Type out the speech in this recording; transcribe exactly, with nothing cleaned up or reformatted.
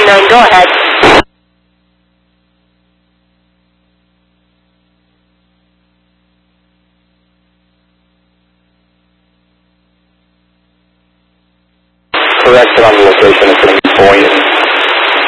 nine, go ahead. Correct on the location, it's going to be Boynton.